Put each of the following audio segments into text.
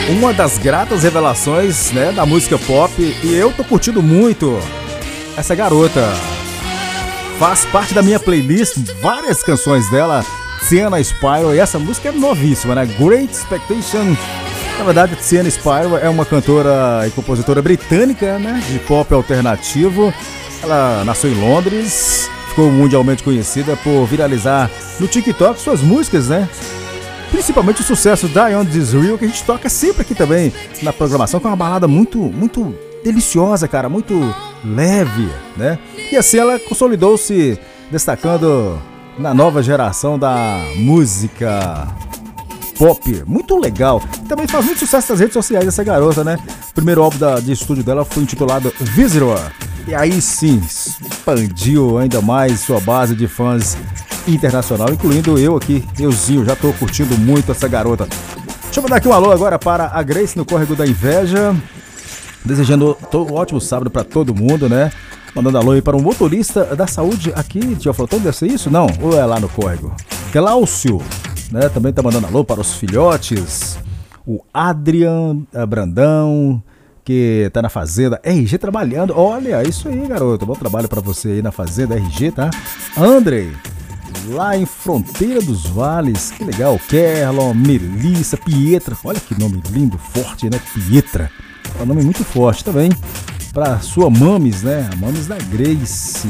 Uma das gratas revelações, né, da música pop, e eu tô curtindo muito essa garota. Faz parte da minha playlist, várias canções dela, Sienna Spyro, e essa música é novíssima, né? Great Expectation. Na verdade, Sienna Spyro é uma cantora e compositora britânica, né, de pop alternativo. Ela nasceu em Londres, ficou mundialmente conhecida por viralizar no TikTok suas músicas, né? Principalmente o sucesso Die On This Real, que a gente toca sempre aqui também na programação, que é uma balada muito deliciosa, cara, muito leve, né? E assim ela consolidou-se, destacando na nova geração da música pop, muito legal. Também faz muito sucesso nas redes sociais essa garota, né? O primeiro álbum de estúdio dela foi intitulado Visitor, e aí sim, expandiu ainda mais sua base de fãs internacional, incluindo eu aqui, euzinho, já tô curtindo muito essa garota. Deixa eu mandar aqui um alô agora para a Grace no Córrego da Inveja, desejando um ótimo sábado para todo mundo, né? Mandando alô aí para um motorista da saúde aqui de Alfrotão, deve ser isso? Não, ou é lá no Córrego? Glaucio, né? Também tá mandando alô para os filhotes, o Adrian Brandão, que tá na Fazenda RG trabalhando. Olha, isso aí, garoto, bom trabalho para você aí na Fazenda RG, tá? Andrei, lá em Fronteira dos Vales, que legal. Kerlon, Melissa, Pietra, olha que nome lindo, forte, né? Pietra, é um nome muito forte também. Pra sua mames, né? A mames da Grace,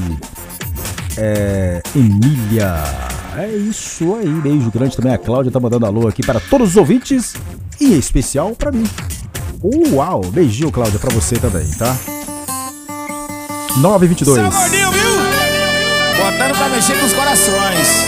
Emília, é isso aí. Beijo grande também. A Cláudia tá mandando alô aqui para todos os ouvintes, e em especial pra mim. Uau, beijinho, Cláudia, pra você também, tá? 9h22. Seu gordinho, viu? Botando pra mexer com os corações.